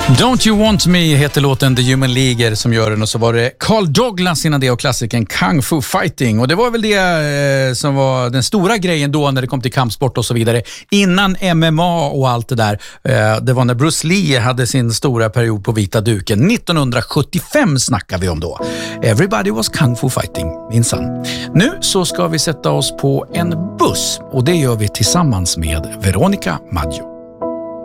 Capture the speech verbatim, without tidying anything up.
Don't You Want Me heter låten The Human League som gör den, och så var det Carl Douglas innan det och klassikern Kung Fu Fighting, och det var väl det eh, som var den stora grejen då när det kom till kampsport och så vidare, innan M M A och allt det där. Eh, det var när Bruce Lee hade sin stora period på vita duken. nittonhundrasjuttiofem snackar vi om då. Everybody was Kung Fu Fighting, minsann. Nu så ska vi sätta oss på en buss, och det gör vi tillsammans med Veronica Maggio.